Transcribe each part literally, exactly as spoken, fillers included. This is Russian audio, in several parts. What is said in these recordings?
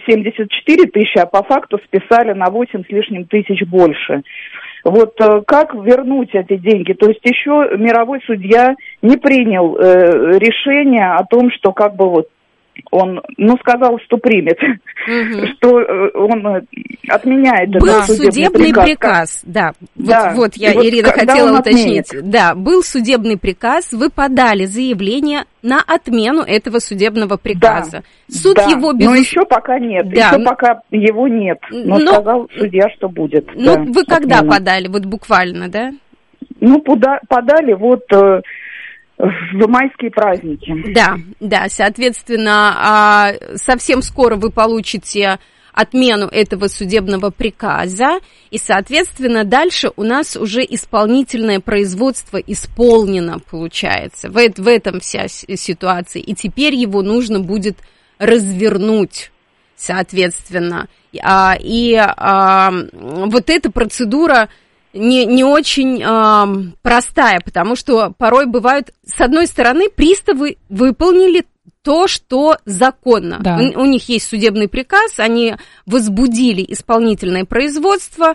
семьдесят четыре тысячи, а по факту списали на восемь с лишним тысяч больше. Вот э, как вернуть эти деньги? То есть еще мировой судья не принял э, решение о том, что как бы вот он, ну, сказал, что примет, угу. что э, он отменяет был этот судебный, судебный приказ. приказ. Да, да. Вот, вот я, вот Ирина, хотела уточнить. Отменит? Да, был судебный приказ, вы подали заявление на отмену этого судебного приказа. Да, Суд да. его безус... Но еще пока нет, да. еще пока его нет. Но, но сказал судья, что будет. Ну, да, вы когда отмена. подали? Вот буквально, да? Ну, пода- подали вот... Э, в майские праздники. Да, да, соответственно, совсем скоро вы получите отмену этого судебного приказа, и, соответственно, дальше у нас уже исполнительное производство исполнено, получается. В, в этом вся ситуация. И теперь его нужно будет развернуть, соответственно. А, и а, вот эта процедура не, не очень а, простая, потому что порой бывают, с одной стороны, приставы выполнили то, что законно. Да. У, у них есть судебный приказ, они возбудили исполнительное производство,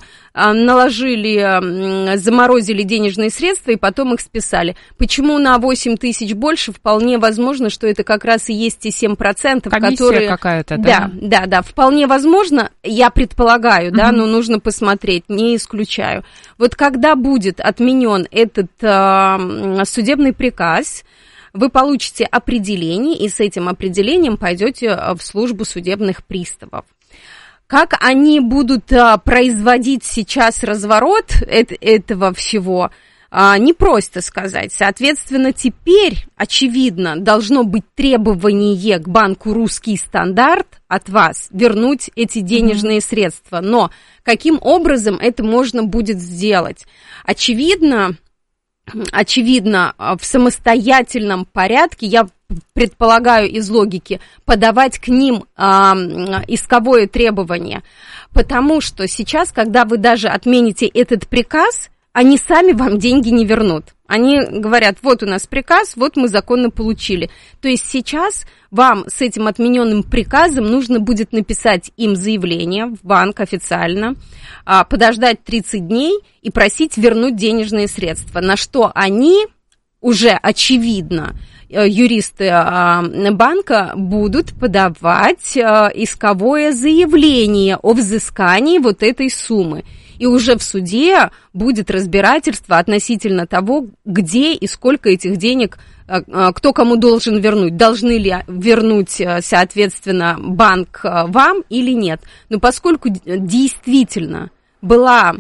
наложили, заморозили денежные средства и потом их списали. Почему на восемь тысяч больше? Вполне возможно, что это как раз и есть те семь процентов, комиссия которые... какая-то, да? Да, да, да, вполне возможно, я предполагаю, угу. да, но нужно посмотреть, не исключаю. Вот когда будет отменен этот э, судебный приказ, вы получите определение, и с этим определением пойдете в службу судебных приставов. Как они будут а, производить сейчас разворот э- этого всего, а, не просто сказать. Соответственно, теперь, очевидно, должно быть требование к банку «Русский стандарт» от вас вернуть эти денежные mm-hmm. средства. Но каким образом это можно будет сделать? Очевидно... Очевидно, в самостоятельном порядке, я предполагаю из логики, подавать к ним э, исковое требование, потому что сейчас, когда вы даже отмените этот приказ, они сами вам деньги не вернут. Они говорят, вот у нас приказ, вот мы законно получили. То есть сейчас вам с этим отмененным приказом нужно будет написать им заявление в банк официально, подождать тридцать дней и просить вернуть денежные средства, на что они уже, очевидно, юристы банка будут подавать исковое заявление о взыскании вот этой суммы. И уже в суде будет разбирательство относительно того, где и сколько этих денег, кто кому должен вернуть. Должны ли вернуть, соответственно, банк вам или нет. Но поскольку действительно была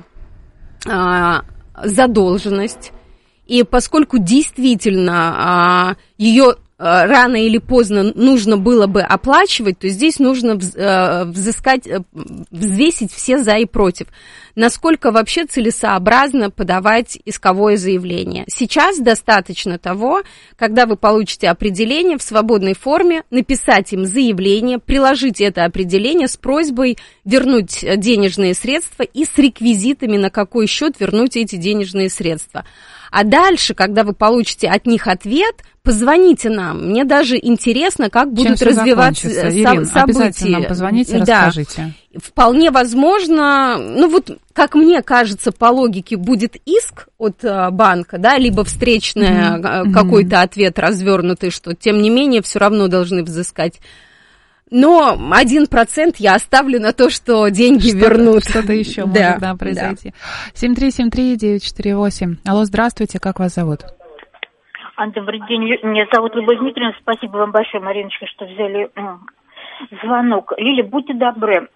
задолженность, и поскольку действительно ее рано или поздно нужно было бы оплачивать, то здесь нужно взыскать, взвесить все за и против. Насколько вообще целесообразно подавать исковое заявление. Сейчас достаточно того, когда вы получите определение в свободной форме, написать им заявление, приложить это определение с просьбой вернуть денежные средства и с реквизитами, на какой счет вернуть эти денежные средства. А дальше, когда вы получите от них ответ, позвоните нам. Мне даже интересно, как будут Чем развиваться со- Ирин, события. Обязательно нам позвоните, да. расскажите. Вполне возможно, ну вот, как мне кажется, по логике будет иск от а, банка, да, либо встречный mm-hmm. какой-то ответ развернутый, что тем не менее все равно должны взыскать. Но один процент я оставлю на то, что деньги что-то, вернут. Что-то еще да, может да, произойти. Да. семь три семь три девять четыре восемь. Алло, здравствуйте, как вас зовут? Добрый день, меня зовут Любовь Дмитриевна. Спасибо вам большое, Мариночка, что взяли звонок. Лиля, будьте добры,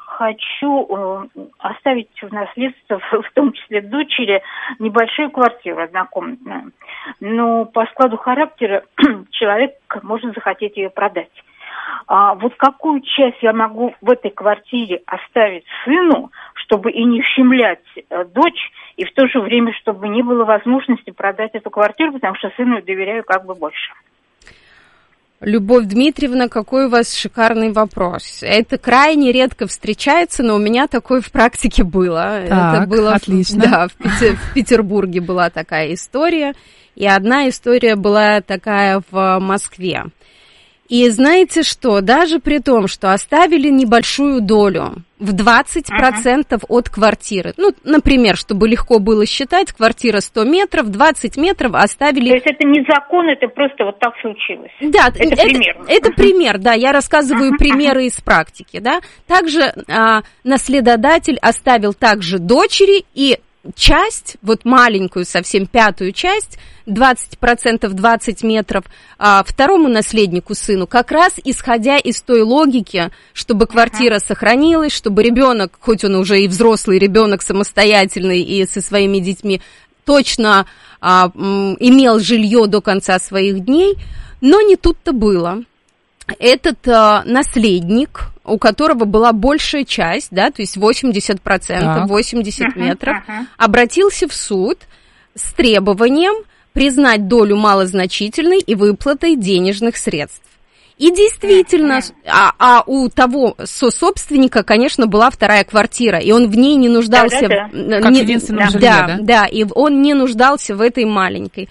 хочу оставить в наследство, в том числе дочери, небольшую квартиру однокомнатную. Но по складу характера человек может захотеть ее продать. А вот какую часть я могу в этой квартире оставить сыну, чтобы и не ущемлять э, дочь, и в то же время, чтобы не было возможности продать эту квартиру, потому что сыну доверяю как бы больше. Любовь Дмитриевна, какой у вас шикарный вопрос. Это крайне редко встречается, но у меня такое в практике было. Так, это было отлично. Да, в, Петер, в Петербурге была такая история, и одна история была такая в Москве. И знаете что, даже при том, что оставили небольшую долю в двадцать процентов uh-huh. от квартиры, ну, например, чтобы легко было считать, квартира сто метров, двадцать метров оставили... То есть это не закон, это просто вот так случилось? Да, это, это пример. Это uh-huh. пример, да, я рассказываю uh-huh. примеры из практики, да. Также а, наследодатель оставил также дочери и часть, вот маленькую совсем пятую часть, двадцать процентов, двадцать метров, а, второму наследнику, сыну, как раз исходя из той логики, чтобы квартира uh-huh. сохранилась, чтобы ребенок, хоть он уже и взрослый ребенок, самостоятельный и со своими детьми, точно а, м, имел жилье до конца своих дней, но не тут-то было. Этот а, наследник, у которого была большая часть, да, то есть восемьдесят процентов, восемьдесят uh-huh, метров, uh-huh. обратился в суд с требованием признать долю малозначительной и выплатой денежных средств. И действительно, а, а у того сособственника, конечно, была вторая квартира, и он в ней не нуждался... Да, да, да. Как единственное жилье, да, да? Да, и он не нуждался в этой маленькой.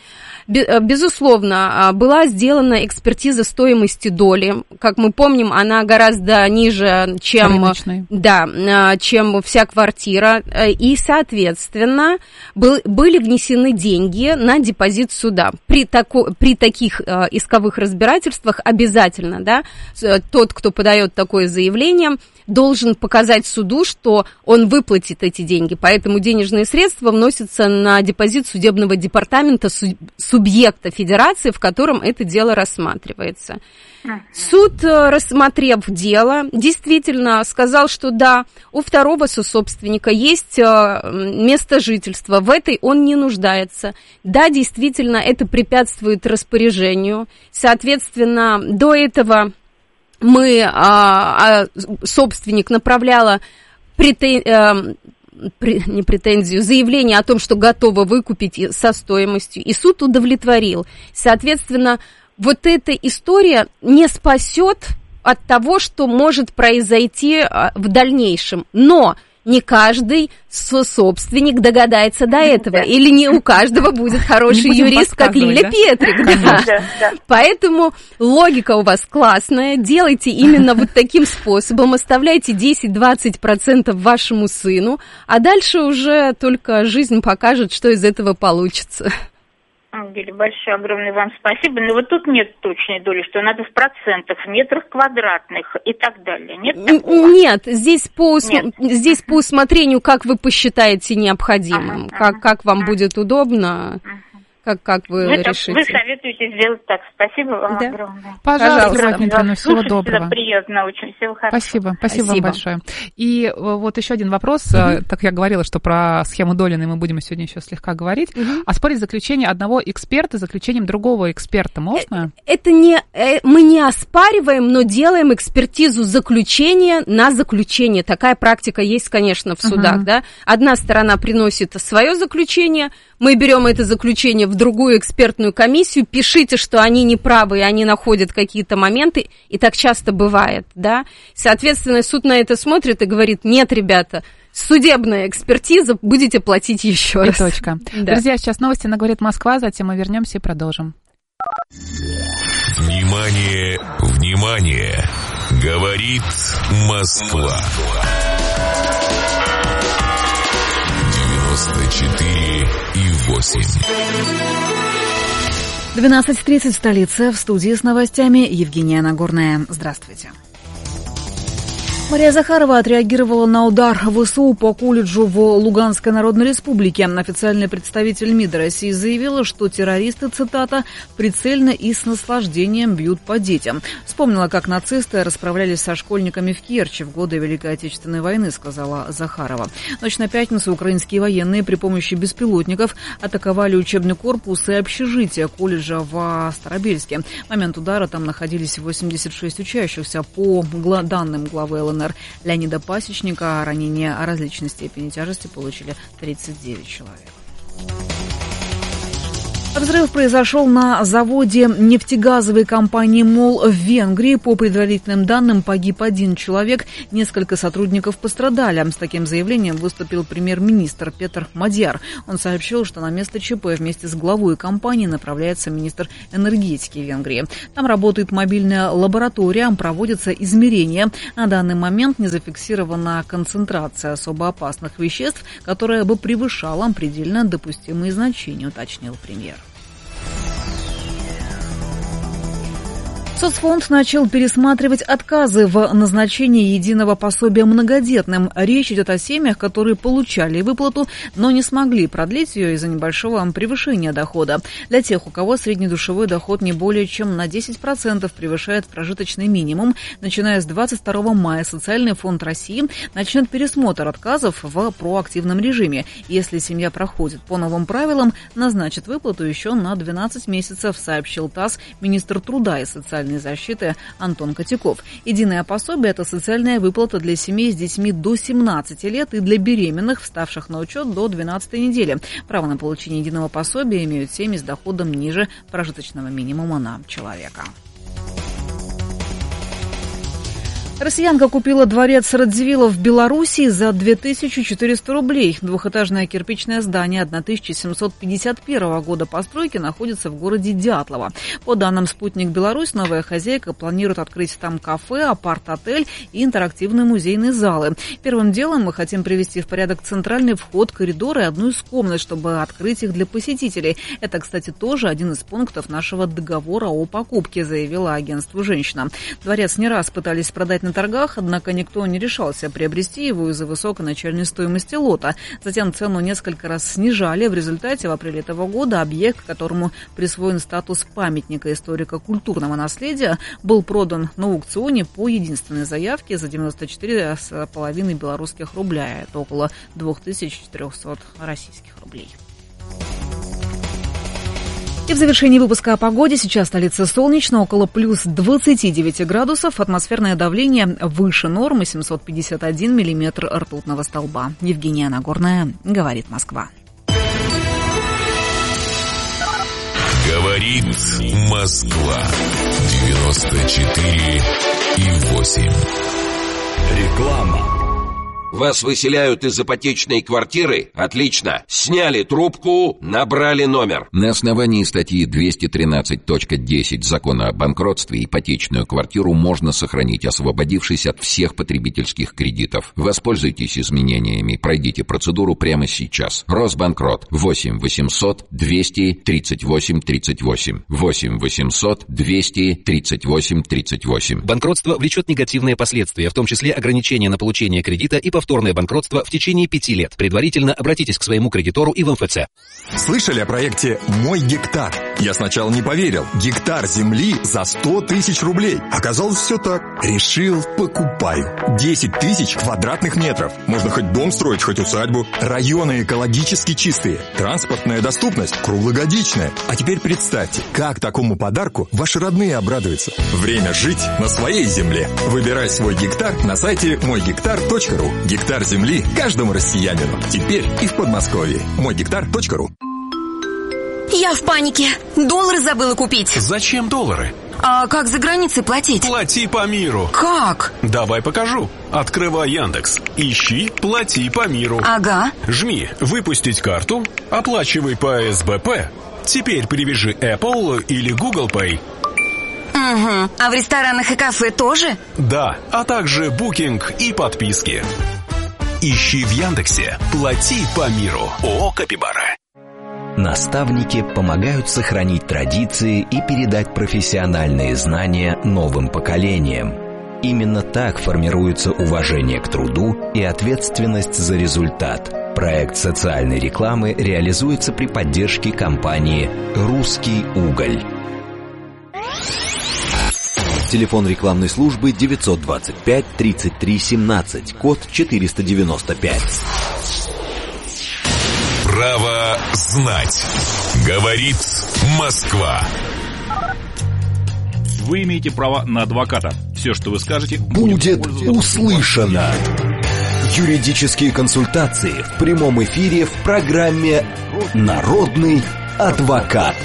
Безусловно, была сделана экспертиза стоимости доли. Как мы помним, она гораздо ниже, чем, да, чем вся квартира. И, соответственно, был, были внесены деньги на депозит суда. При, тако, при таких исковых разбирательствах обязательно, да, тот, кто подает такое заявление, должен показать суду, что он выплатит эти деньги. Поэтому денежные средства вносятся на депозит судебного департамента субъекта федерации, в котором это дело рассматривается. Суд, рассмотрев дело, действительно сказал, что да, у второго сособственника есть место жительства, в этой он не нуждается. Да, действительно, это препятствует распоряжению. Соответственно, до этого мы, а, а, собственник направляла претен, а, пре, не претензию, заявление о том, что готова выкупить со стоимостью, и суд удовлетворил. Соответственно, вот эта история не спасет от того, что может произойти в дальнейшем. Но не каждый собственник догадается до этого. Да. Или не у каждого будет хороший юрист, как Лиля да? Петрик. Да. Да, да. Поэтому логика у вас классная. Делайте именно вот таким способом. Оставляйте десять-двадцать процентов вашему сыну. А дальше уже только жизнь покажет, что из этого получится. Ангелина, большое, огромное вам спасибо. Но вот тут нет точной доли, что надо в процентах, в метрах квадратных и так далее. Нет такого? Нет, здесь по, нет. Здесь по усмотрению, как вы посчитаете необходимым, ага, как, ага, как вам ага. будет удобно. Ага. Как, как вы, вы решите? Вы советуете сделать так. Спасибо вам да. огромное. Пожалуйста, Дмитриевна, всего доброго. Приятно очень. Всего хорошего. Спасибо, спасибо, спасибо вам большое. И вот еще один вопрос. Угу. Так я говорила, что про схему Долина мы будем сегодня еще слегка говорить. Угу. Оспорить заключение одного эксперта заключением другого эксперта можно? Это не... Мы не оспариваем, но делаем экспертизу заключения на заключение. Такая практика есть, конечно, в судах. Угу. Да? Одна сторона приносит свое заключение, мы берем это заключение в другую экспертную комиссию, пишите, что они неправы, и они находят какие-то моменты, и так часто бывает, да. Соответственно, суд на это смотрит и говорит: нет, ребята, судебная экспертиза, будете платить еще и раз. Точка. Да. Друзья, сейчас новости на «Говорит Москва», затем мы вернемся и продолжим. Внимание, внимание! Говорит Москва. девяносто четыре и восемь. двенадцать тридцать в столице. В студии с новостями Евгения Нагорная. Здравствуйте. Мария Захарова отреагировала на удар ВСУ по колледжу в Луганской Народной Республике. Официальный представитель МИД России заявила, что террористы, цитата, «прицельно и с наслаждением бьют по детям». Вспомнила, как нацисты расправлялись со школьниками в Керчи в годы Великой Отечественной войны, сказала Захарова. Ночь на пятницу украинские военные при помощи беспилотников атаковали учебный корпус и общежитие колледжа в Старобельске. В момент удара там находились восемьдесят шесть учащихся. По данным главы ЛНР Леонида Пасечника, ранения различной степени тяжести получили тридцать девять человек. Взрыв произошел на заводе нефтегазовой компании МОЛ в Венгрии. По предварительным данным, погиб один человек, несколько сотрудников пострадали. С таким заявлением выступил премьер-министр Петр Мадьяр. Он сообщил, что на место ЧП вместе с главой компании направляется министр энергетики Венгрии. Там работает мобильная лаборатория, проводятся измерения. На данный момент не зафиксирована концентрация особо опасных веществ, которая бы превышала предельно допустимые значения, уточнил премьер. Соцфонд начал пересматривать отказы в назначении единого пособия многодетным. Речь идет о семьях, которые получали выплату, но не смогли продлить ее из-за небольшого превышения дохода. Для тех, у кого средний душевой доход не более чем на десять процентов превышает прожиточный минимум, начиная с двадцать второго мая Социальный фонд России начнет пересмотр отказов в проактивном режиме. Если семья проходит по новым правилам, назначит выплату еще на двенадцать месяцев, сообщил ТАСС министр труда и социальной защиты Антон Котяков. Единое пособие – это социальная выплата для семей с детьми до семнадцати лет и для беременных, вставших на учет до двенадцатой недели. Право на получение единого пособия имеют семьи с доходом ниже прожиточного минимума на человека. Россиянка купила дворец Радзивилла в Белоруссии за две тысячи четыреста рублей. Двухэтажное кирпичное здание тысяча семьсот пятьдесят первого года постройки находится в городе Дятлово. По данным «Спутник Беларусь», новая хозяйка планирует открыть там кафе, апарт-отель и интерактивные музейные залы. Первым делом мы хотим привести в порядок центральный вход, коридор и одну из комнат, чтобы открыть их для посетителей. Это, кстати, тоже один из пунктов нашего договора о покупке, заявила агентству «Женщина». Дворец не раз пытались продать на торгах, однако никто не решался приобрести его из-за высокой начальной стоимости лота. Затем цену несколько раз снижали. В результате в апреле этого года объект, которому присвоен статус памятника историко-культурного наследия, был продан на аукционе по единственной заявке за девяносто четыре с половиной белорусских рубля. Это около две тысячи четыреста российских рублей. И в завершении выпуска о погоде. Сейчас столица солнечно, около плюс двадцати девяти градусов. Атмосферное давление выше нормы, семьсот пятьдесят один миллиметр ртутного столба. Евгения Нагорная, говорит Москва. Говорит Москва. девяносто четыре и восемь. Реклама. Вас выселяют из ипотечной квартиры? Отлично. Сняли трубку, набрали номер. На основании статьи двести тринадцать точка десять Закона о банкротстве ипотечную квартиру можно сохранить, освободившись от всех потребительских кредитов. Воспользуйтесь изменениями, пройдите процедуру прямо сейчас. Росбанкрот. восемь восемьсот двести тридцать восемь тридцать восемь. восемь восемьсот двести тридцать восемь тридцать восемь. Банкротство влечет негативные последствия, в том числе ограничения на получение кредита и повторное банкротство в течение пяти лет. Предварительно обратитесь к своему кредитору и в эм эф цэ. Слышали о проекте «Мой гектар»? Я сначала не поверил. Гектар земли за сто тысяч рублей. Оказалось, все так. Решил, покупаю. десять тысяч квадратных метров. Можно хоть дом строить, хоть усадьбу. Районы экологически чистые. Транспортная доступность круглогодичная. А теперь представьте, как такому подарку ваши родные обрадуются. Время жить на своей земле. Выбирай свой гектар на сайте мой гектар точка ру. Гектар земли каждому россиянину. Теперь и в Подмосковье. мой гектар точка ру. Я в панике. Доллары забыла купить. Зачем доллары? А как за границей платить? Плати по миру. Как? Давай покажу. Открывай Яндекс. Ищи «Плати по миру». Ага. Жми «Выпустить карту». Оплачивай по эс бэ пэ. Теперь привяжи Apple или Google Pay. Угу. А в ресторанах и кафе тоже? Да, а также букинг и подписки. Ищи в Яндексе «Плати по миру». ООО «Капибара». Наставники помогают сохранить традиции и передать профессиональные знания новым поколениям. Именно так формируется уважение к труду и ответственность за результат. Проект социальной рекламы реализуется при поддержке компании «Русский уголь». Телефон рекламной службы девятьсот двадцать пять тридцать три семнадцать, код четыреста девяносто пять. Право знать. Говорит Москва. Вы имеете право на адвоката. Все, что вы скажете, будет услышано. Юридические консультации в прямом эфире в программе «Народный Адвокат.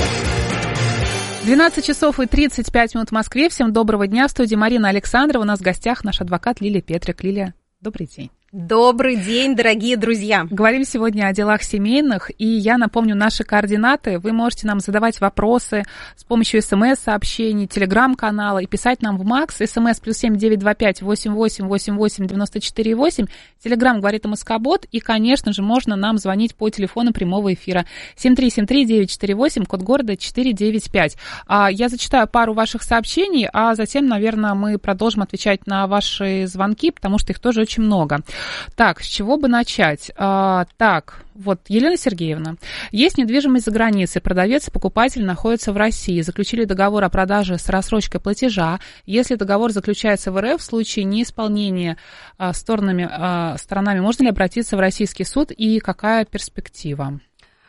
двенадцать часов и тридцать пять минут в Москве. Всем доброго дня. В студии Марина Александрова. У нас в гостях наш адвокат Лилия Петрик. Лилия, добрый день. Добрый день, дорогие друзья. Говорим сегодня о делах семейных, и я напомню наши координаты. Вы можете нам задавать вопросы с помощью смс-сообщений, телеграм-канала и писать нам в МАКС. СМС плюс семь девять два пять восемь восемь восемь восемь девяносто четыре восемь. Телеграм говорит МСК-бот. И, конечно же, можно нам звонить по телефону прямого эфира семь три семь три девять четыре восемь, код города четыре девять пять. Я зачитаю пару ваших сообщений, а затем, наверное, мы продолжим отвечать на ваши звонки, потому что их тоже очень много. Так, с чего бы начать? А, так, вот, Елена Сергеевна. Есть недвижимость за границей. Продавец и покупатель находятся в России. Заключили договор о продаже с рассрочкой платежа. Если договор заключается в РФ, в случае неисполнения а, сторонами, а, сторонами, можно ли обратиться в российский суд и какая перспектива?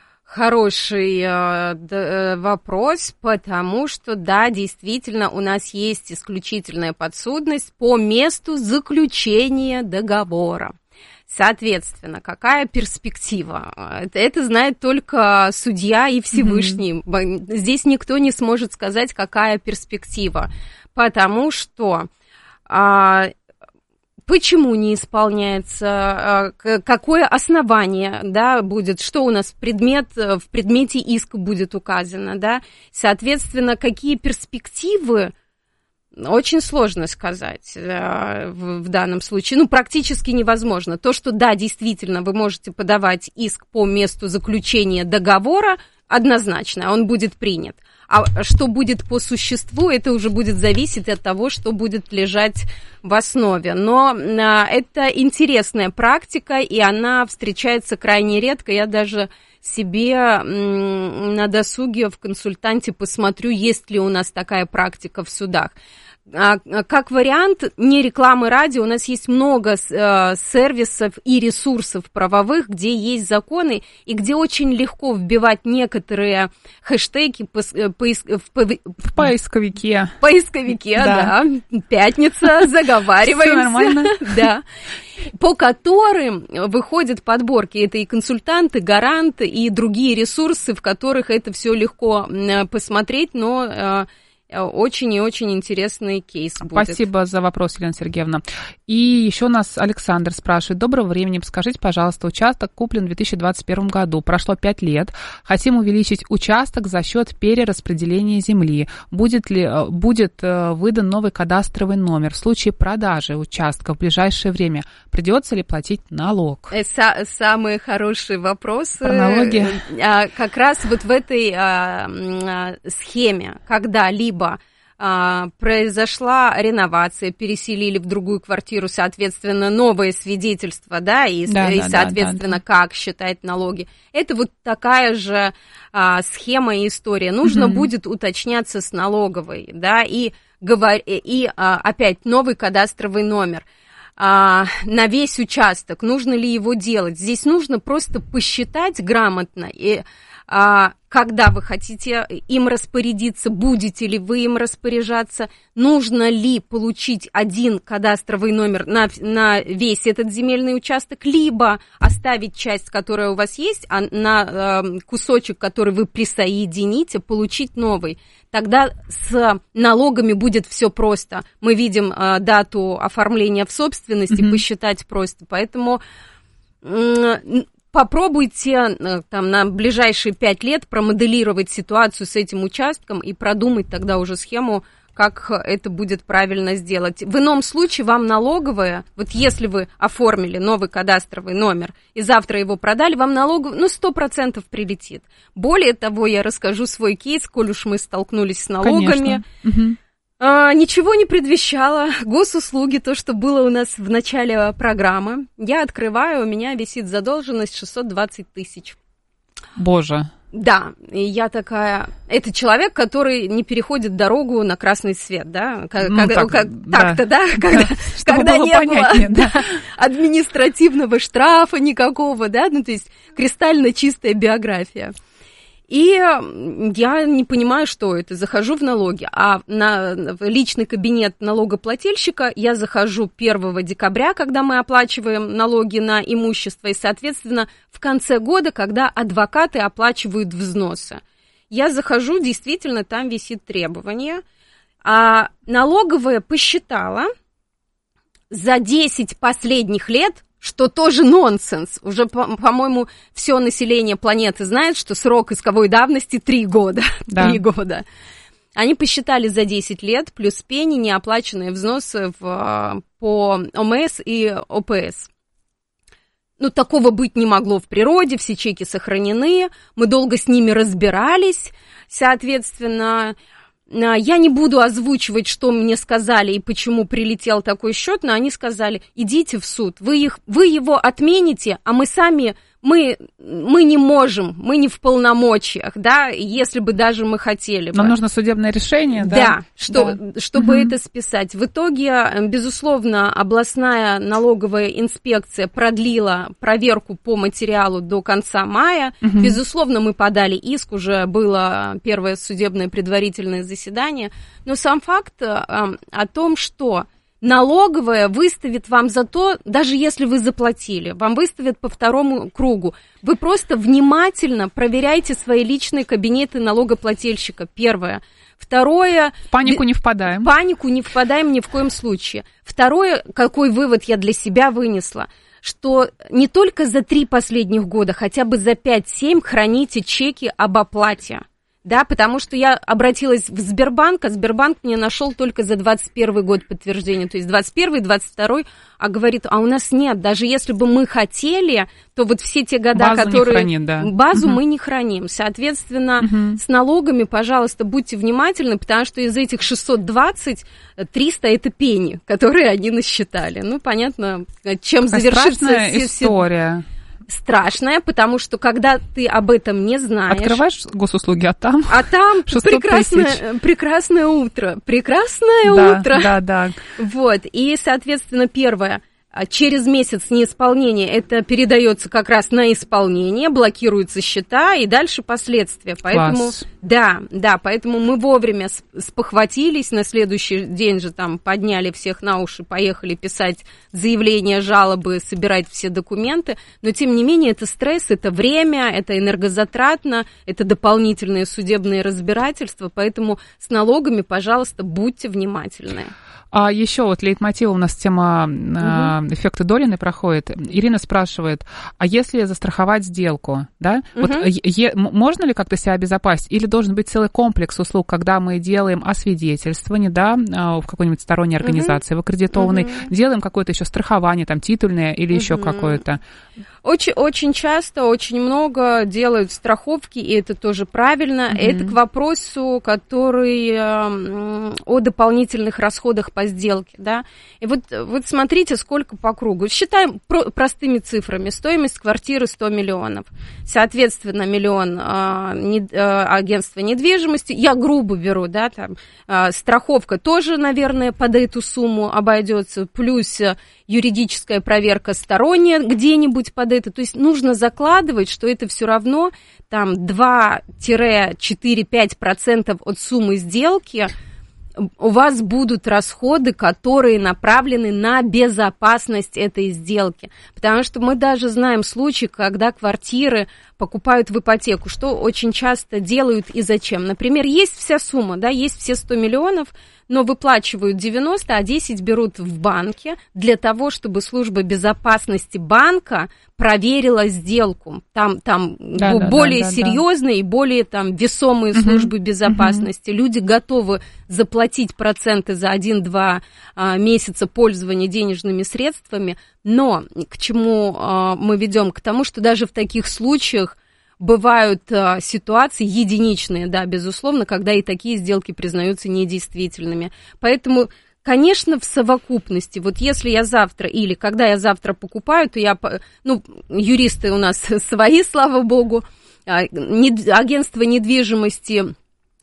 Хороший э, вопрос, потому что, да, действительно, у нас есть исключительная подсудность по месту заключения договора. Соответственно, какая перспектива? Это, это знает только судья и Всевышний. Mm-hmm. Здесь никто не сможет сказать, какая перспектива, потому что... Э, Почему не исполняется, какое основание, да, будет, что у нас предмет, в предмете иска будет указано, да, соответственно, какие перспективы, очень сложно сказать в, в данном случае, ну, практически невозможно. То, что, да, действительно, вы можете подавать иск по месту заключения договора, однозначно, он будет принят. А что будет по существу, это уже будет зависеть от того, что будет лежать в основе. Но это интересная практика, и она встречается крайне редко. Я даже себе на досуге в консультанте посмотрю, есть ли у нас такая практика в судах. Как вариант, не рекламы радио, у нас есть много сервисов и ресурсов правовых, где есть законы, и где очень легко вбивать некоторые хэштеги в, поиск... в поисковике. В поисковике, да. да. Пятница, заговариваемся. Все нормально. Да. По которым выходят подборки. Это и консультанты, гаранты, и другие ресурсы, в которых это все легко посмотреть, но... Очень и очень интересный кейс будет. Спасибо за вопрос, Елена Сергеевна. И еще нас Александр спрашивает. Доброго времени. Скажите, пожалуйста, участок куплен в две тысячи двадцать первом году. Прошло пять лет. Хотим увеличить участок за счет перераспределения земли. Будет ли будет выдан новый кадастровый номер? В случае продажи участка в ближайшее время придется ли платить налог? Са- самые хорошие вопросы. Про налоги. Как раз вот в этой схеме, когда либо А, произошла реновация, переселили в другую квартиру, соответственно, новое свидетельство, да, и, да, и да, соответственно, да, да. как считать налоги. Это вот такая же а, схема и история. Нужно mm-hmm. будет уточняться с налоговой, да, и, говор... и а, опять новый кадастровый номер. А, на весь участок, нужно ли его делать. Здесь нужно просто посчитать грамотно, и, а, когда вы хотите им распорядиться, будете ли вы им распоряжаться, нужно ли получить один кадастровый номер на, на весь этот земельный участок, либо оставить часть, которая у вас есть, а на э, кусочек, который вы присоедините, получить новый. Тогда с налогами будет все просто. Мы видим э, дату оформления в собственности, mm-hmm. посчитать просто. Поэтому э, попробуйте там, на ближайшие пять лет промоделировать ситуацию с этим участком и продумать тогда уже схему, как это будет правильно сделать. В ином случае вам налоговая, вот если вы оформили новый кадастровый номер и завтра его продали, вам налоговая, ну, сто процентов прилетит. Более того, я расскажу свой кейс, коль уж мы столкнулись с налогами. А, ничего не предвещало. Госуслуги, то, что было у нас в начале программы. Я открываю, у меня висит задолженность шестьсот двадцать тысяч. Боже. Да, и я такая... Это человек, который не переходит дорогу на красный свет, да? Как, ну, так, как, да. Так-то, да? Когда, да, когда не понятнее, было да, административного штрафа никакого, да? Ну, то есть кристально чистая биография. И я не понимаю, что это. Захожу в налоги, а на в личный кабинет налогоплательщика я захожу первого декабря, когда мы оплачиваем налоги на имущество, и, соответственно, в конце года, когда адвокаты оплачивают взносы. Я захожу, действительно, там висит требование, а налоговая посчитала за десять последних лет, что тоже нонсенс. Уже, по-моему, все население планеты знает, что срок исковой давности три года. Да. три года. Они посчитали за десять лет плюс пени неоплаченные взносы в, по ОМС и ОПС. Ну, такого быть не могло в природе, все чеки сохранены, мы долго с ними разбирались, соответственно... Я не буду озвучивать, что мне сказали и почему прилетел такой счет, но они сказали, идите в суд, вы, их, вы его отмените, а мы сами, мы, мы не можем, мы не в полномочиях, да, если бы даже мы хотели бы. Нам нужно судебное решение, да? Да, что, да. чтобы угу. это списать. В итоге, безусловно, областная налоговая инспекция продлила проверку по материалу до конца мая. Угу. Безусловно, мы подали иск, уже было первое судебное предварительное заседание. Но сам факт э, о том, что налоговая выставит вам за то, даже если вы заплатили, вам выставят по второму кругу. Вы просто внимательно проверяйте свои личные кабинеты налогоплательщика. Первое. Второе... В панику не впадаем. В панику не впадаем ни в коем случае. Второе, какой вывод я для себя вынесла, что не только за три последних года, хотя бы за пять-семь храните чеки об оплате. Да, потому что я обратилась в Сбербанк, а Сбербанк мне нашел только за двадцать первый год подтверждение, то есть двадцать первый, двадцать второй, а говорит, а у нас нет, даже если бы мы хотели, то вот все те года, базу которые... Не храним, да. Базу угу. мы не храним, соответственно, угу. с налогами, пожалуйста, будьте внимательны, потому что из этих шестьсот двадцать, триста это пени, которые они насчитали. Ну, понятно, чем Какая завершится... страшная все, история. Страшная, потому что когда ты об этом не знаешь... Открываешь госуслуги, а там... А там прекрасное, прекрасное утро. Прекрасное да, утро. Да, да. Вот, и, соответственно, первое... Через месяц неисполнения это передается как раз на исполнение, блокируются счета и дальше последствия. Поэтому, Класс. да, да, поэтому мы вовремя спохватились, на следующий день же там подняли всех на уши, поехали писать заявления, жалобы, собирать все документы. Но, тем не менее, это стресс, это время, это энергозатратно, это дополнительные судебные разбирательства. Поэтому с налогами, пожалуйста, будьте внимательны. А еще вот лейтмотив у нас тема угу. эффекта Долиной проходит. Ирина спрашивает, а если застраховать сделку, да, угу. вот е- можно ли как-то себя обезопасить? Или должен быть целый комплекс услуг, когда мы делаем освидетельствование, да, в какой-нибудь сторонней организации, угу. в аккредитованной, угу. делаем какое-то еще страхование, там, титульное или угу. еще какое-то? Очень, очень часто, очень много делают страховки, и это тоже правильно. Mm-hmm. Это к вопросу, который э, о дополнительных расходах по сделке, да. И вот, вот смотрите, сколько по кругу. Считаем про, простыми цифрами. Стоимость квартиры сто миллионов. Соответственно, миллион э, не, э, агентства недвижимости. Я грубо беру, да, там. Э, страховка тоже, наверное, под эту сумму обойдется. Плюс юридическая проверка сторонняя где-нибудь под это. То есть нужно закладывать, что это все равно там два-четыре-пять процентов от суммы сделки у вас будут расходы, которые направлены на безопасность этой сделки. Потому что мы даже знаем случаи, когда квартиры покупают в ипотеку, что очень часто делают и зачем. Например, есть вся сумма, да, есть все сто миллионов, но выплачивают девяносто, а десять берут в банке для того, чтобы служба безопасности банка проверила сделку. Там, там да, б- да, более да, да, серьезные да. и более там весомые uh-huh. службы безопасности. Uh-huh. Люди готовы заплатить проценты за один-два а, месяца пользования денежными средствами, но к чему а, мы ведем? К тому, что даже в таких случаях бывают а, ситуации единичные, да, безусловно, когда и такие сделки признаются недействительными. Поэтому, конечно, в совокупности, вот если я завтра или когда я завтра покупаю, то я, ну, юристы у нас свои, слава богу, агентство недвижимости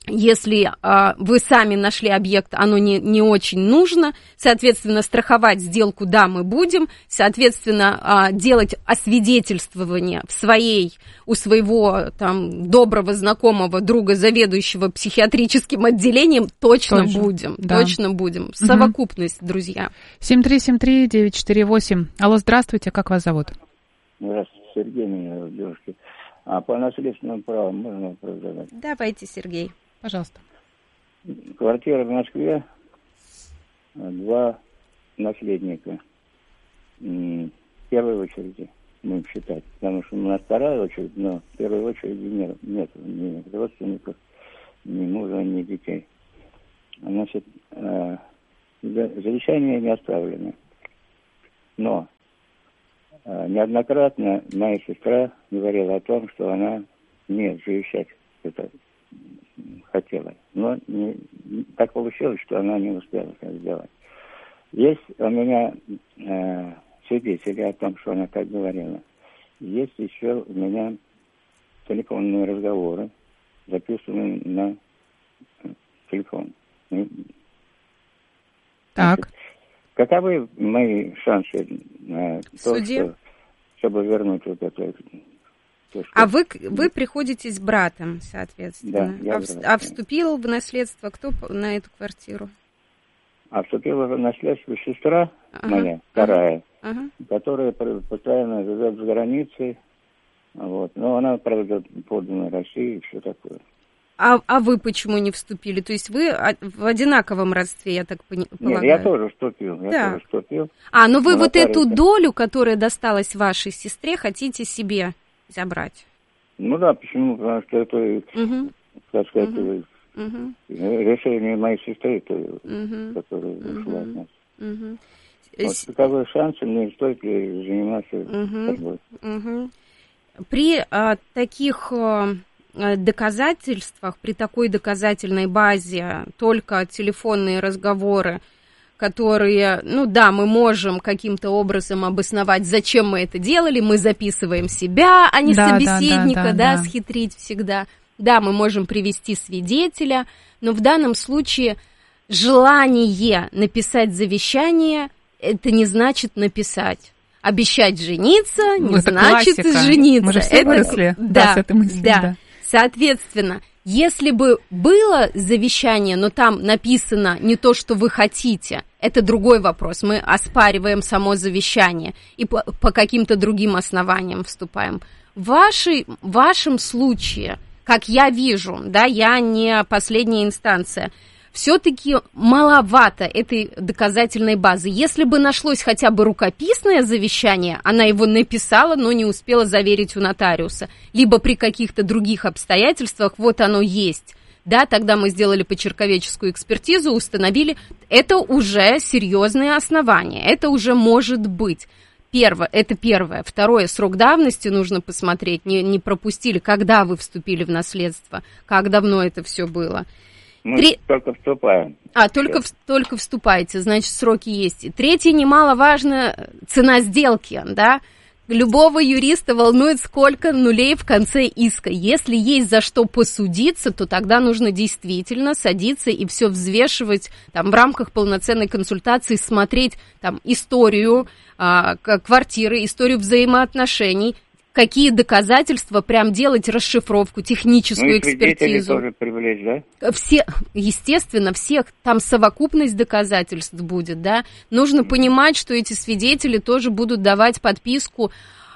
Если а, вы сами нашли объект, оно не, не очень нужно, соответственно, страховать сделку, да, мы будем, соответственно, а, делать освидетельствование в своей, у своего там доброго знакомого друга, заведующего психиатрическим отделением, точно Тоже, будем, да. точно будем. Совокупность, угу. друзья. семь три семь три девять четыре восемь. Алло, здравствуйте, как вас зовут? Здравствуйте, Сергей, меня зовут, девушки. А по наследственному праву можно вопрос задать? Давайте, Сергей. Пожалуйста. Квартира в Москве, два наследника. В первой очереди будем считать, потому что у нас вторая очередь, но в первой очереди нет, нет ни родственников, ни мужа, ни детей. Значит, завещание не оставлено. Но неоднократно моя сестра говорила о том, что она не завещать это хотела. Но не, так получилось, что она не успела это сделать. Есть у меня э, свидетели о том, что она так говорила. Есть еще у меня телефонные разговоры, записанные на телефон. Так. Значит, каковы мои шансы на то, что, чтобы вернуть вот это? То, что... А вы, вы приходите с братом, соответственно. Да, я а, в, а вступил в наследство кто на эту квартиру? А вступила в наследство сестра ага, моя, вторая, ага. которая постоянно живет за границей. Вот. Но она, правда, подана России и все такое. А, а вы почему не вступили? То есть вы в одинаковом родстве, я так пони- полагаю? Нет, я тоже вступил. Я да. тоже вступил. А, ну вы вот нотариусе. эту долю, которая досталась вашей сестре, хотите себе забрать? Ну да, почему? Потому что это, угу. так сказать, угу. Угу. решение моей сестры, то, угу. которая ушла от нас. Угу. Вот таковой шанс, мне стоит ли заниматься угу. торговлей. Угу. При а, таких... А, доказательствах, при такой доказательной базе только телефонные разговоры, которые, ну да, мы можем каким-то образом обосновать, зачем мы это делали, мы записываем себя, а не да, собеседника, да, да, да, да, схитрить всегда. Да, мы можем привести свидетеля, но в данном случае желание написать завещание, это не значит написать. Обещать жениться не это значит классика. жениться. Мы же все это... выросли да, да, с этой мыслью. Да. Да. Соответственно, если бы было завещание, но там написано не то, что вы хотите, это другой вопрос. Мы оспариваем само завещание и по, по каким-то другим основаниям вступаем. В, вашей, в вашем случае, как я вижу, да, я не последняя инстанция, все-таки маловато этой доказательной базы. Если бы нашлось хотя бы рукописное завещание, она его написала, но не успела заверить у нотариуса, либо при каких-то других обстоятельствах, вот оно есть. Да, тогда мы сделали почерковедческую экспертизу, установили, это уже серьезные основания, это уже может быть. Первое, это первое. Второе, срок давности нужно посмотреть, не, не пропустили, когда вы вступили в наследство, как давно это все было. Мы Три... только вступаем. А, только, в... только вступаете, значит, сроки есть. И третье, немаловажно, цена сделки, да. Любого юриста волнует, сколько нулей в конце иска. Если есть за что посудиться, то тогда нужно действительно садиться и все взвешивать там, в рамках полноценной консультации, смотреть там, историю а, квартиры, историю взаимоотношений, какие доказательства, прям делать расшифровку, техническую ну, и экспертизу. Тоже привлечь, да? Все, естественно, всех, там совокупность доказательств будет, да. Нужно mm-hmm. понимать, что эти свидетели тоже будут давать подписку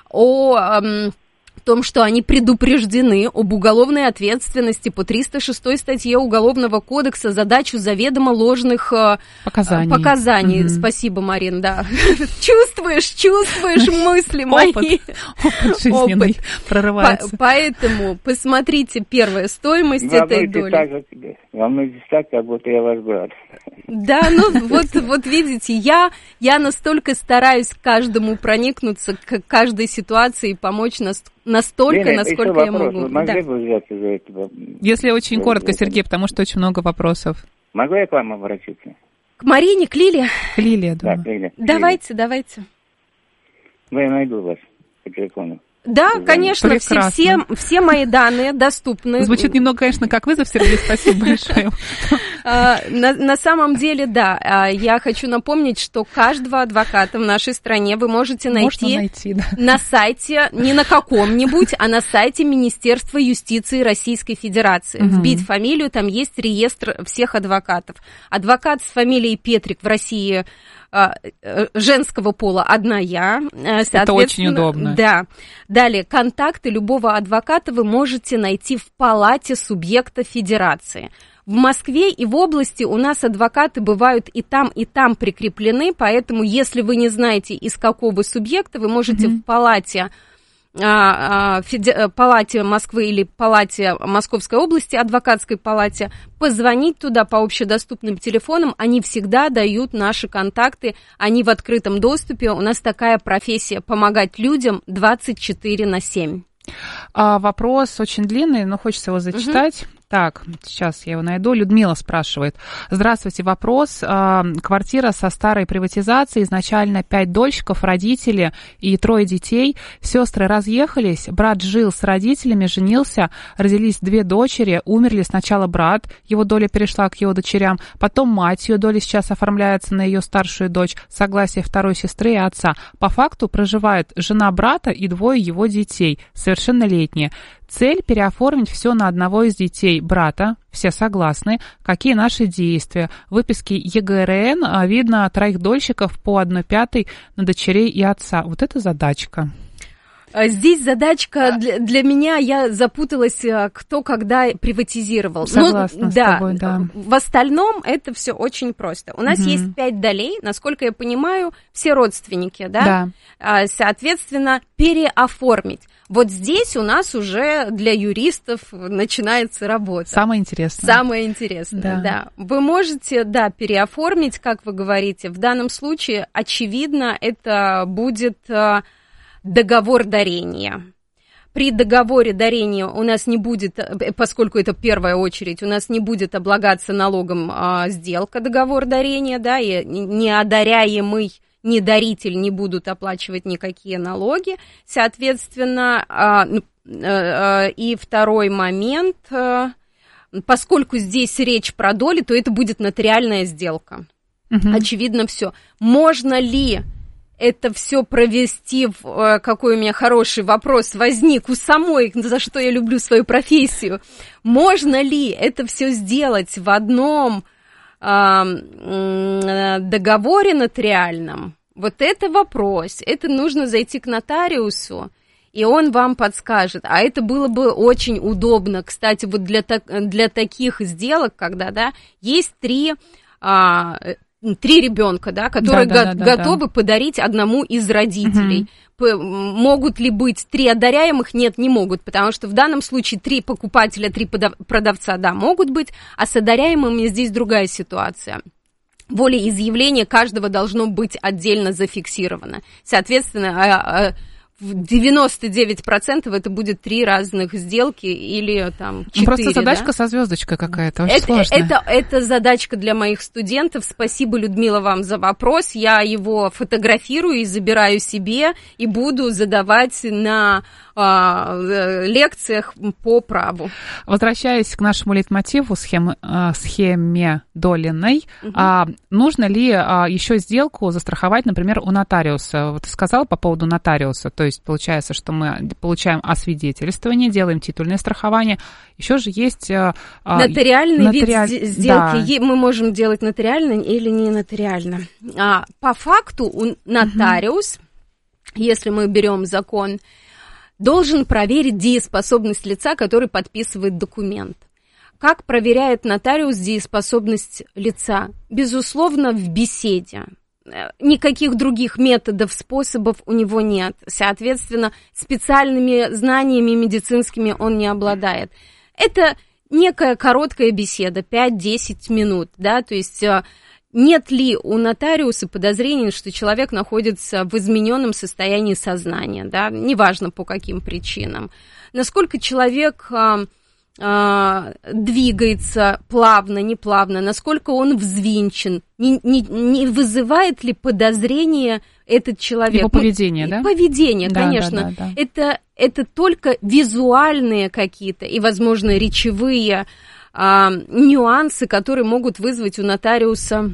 о эм, том, что они предупреждены об уголовной ответственности по триста шестой статье Уголовного кодекса за дачу заведомо ложных э, показаний. показаний. Mm-hmm. Спасибо, Марин, да. Чувствуешь, чувствуешь мысли мои. Опыт жизненный прорывается. Поэтому посмотрите первая стоимость этой доли. Волнуйтесь так, как будто я ваш брат. Да, ну вот, вот видите, я, я настолько стараюсь каждому проникнуться, к каждой ситуации и помочь нас, настолько, Лена, насколько я могу. Вы могли да. бы взяться за это? Если очень коротко, Сергей, потому что очень много вопросов. Могу я к вам обратиться? К Марине, к Лиле? К Лиле, да. Да, Лиле. Давайте, давайте. Ну, я найду вас по телефону. Да, конечно, все, все, все мои данные доступны. Звучит немного, конечно, как вызов, Сергей, спасибо большое. На, на самом деле, да, я хочу напомнить, что каждого адвоката в нашей стране вы можете найти, найти да. на сайте, не на каком-нибудь, а на сайте Министерства юстиции Российской Федерации. Угу. Вбить фамилию, там есть реестр всех адвокатов. Адвокат с фамилией Петрик в России женского пола одна я. Это очень удобно. Да. Далее, контакты любого адвоката вы можете найти в палате субъекта федерации. В Москве и в области у нас адвокаты бывают и там, и там прикреплены, поэтому если вы не знаете, из какого субъекта, вы можете mm-hmm. в палате палате Москвы или палате Московской области, адвокатской палате, позвонить туда по общедоступным телефонам, они всегда дают наши контакты, они в открытом доступе, у нас такая профессия — помогать людям двадцать четыре на семь. А, вопрос очень длинный, но хочется его зачитать. Угу. Так, сейчас я его найду. Людмила спрашивает. Здравствуйте, вопрос. Квартира со старой приватизацией, изначально пять дольщиков, родители и трое детей. Сестры разъехались, брат жил с родителями, женился, родились две дочери, умерли сначала брат, его доля перешла к его дочерям, потом мать, ее доля сейчас оформляется на ее старшую дочь, согласие второй сестры и отца. По факту проживает жена брата и двое его детей, совершеннолетние. Цель — переоформить все на одного из детей брата. Все согласны. Какие наши действия? В выписке ЕГРН видно троих дольщиков по одной пятой на дочерей и отца. Вот это задачка. Здесь задачка для, для меня, я запуталась, кто когда приватизировал. Согласна ну, с да, тобой, да. В остальном это все очень просто. У нас угу. есть пять долей, насколько я понимаю, все родственники, да? Да. Соответственно, переоформить. Вот здесь у нас уже для юристов начинается работа. Самое интересное. Самое интересное, да. да. Вы можете, да, переоформить, как вы говорите. В данном случае, очевидно, это будет договор дарения. При договоре дарения у нас не будет, поскольку это первая очередь, у нас не будет облагаться налогом а, сделка, договор дарения, да, и неодаряемый ни даритель не будут оплачивать никакие налоги, соответственно, а, а, и второй момент, а, поскольку здесь речь про доли, то это будет нотариальная сделка. Угу. Очевидно все. Можно ли это все провести, в, какой у меня хороший вопрос возник у самой, за что я люблю свою профессию, можно ли это все сделать в одном договоре нотариальном? Вот это вопрос. Это нужно зайти к нотариусу, и он вам подскажет. А это было бы очень удобно. Кстати, вот для, для таких сделок, когда, да, есть три, а, три ребенка, да, которые да, да, го- да, готовы да. подарить одному из родителей. Угу. Могут ли быть три одаряемых? Нет, не могут, потому что в данном случае три покупателя, три продавца, да, могут быть, а с одаряемыми здесь другая ситуация. Волеизъявление каждого должно быть отдельно зафиксировано. Соответственно, в девяносто девять процентов это будет три разных сделки или там четыре. Просто задачка да? со звездочкой какая-то, очень это, сложная. Это, это задачка для моих студентов. Спасибо, Людмила, вам за вопрос. Я его фотографирую и забираю себе, и буду задавать на а, лекциях по праву. Возвращаясь к нашему лейтмотиву, схеме, схеме Долиной, угу. а, нужно ли а, еще сделку застраховать, например, у нотариуса? Вот ты сказала по поводу нотариуса, то есть получается, что мы получаем освидетельствование, делаем титульное страхование. Еще же есть... Нотариальный нотариаль... вид сделки. Да. Мы можем делать нотариально или не нотариально. А, по факту у нотариус, угу. если мы берем закон, должен проверить дееспособность лица, который подписывает документ. Как проверяет нотариус дееспособность лица? Безусловно, в беседе. Никаких других методов, способов у него нет. Соответственно, специальными знаниями медицинскими он не обладает. Это некая короткая беседа, пять-десять минут, да, то есть нет ли у нотариуса подозрений, что человек находится в измененном состоянии сознания, да, неважно по каким причинам. Насколько человек двигается плавно, неплавно, насколько он взвинчен, не, не, не вызывает ли подозрения этот человек... Его поведение, ну, да? Поведение, да, конечно. Да, да, да. Это, это только визуальные какие-то и, возможно, речевые а, нюансы, которые могут вызвать у нотариуса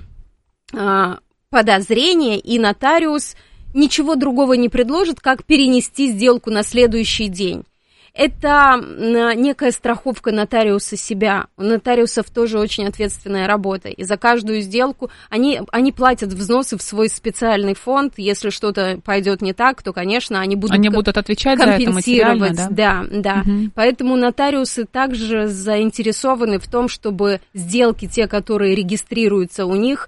а, подозрение, и нотариус ничего другого не предложит, как перенести сделку на следующий день. Это некая страховка нотариуса себя. У нотариусов тоже очень ответственная работа. И за каждую сделку они, они платят взносы в свой специальный фонд. Если что-то пойдет не так, то, конечно, они будут, они будут отвечать компенсировать. За это материально, да, да. Угу. Поэтому нотариусы также заинтересованы в том, чтобы сделки, те, которые регистрируются у них,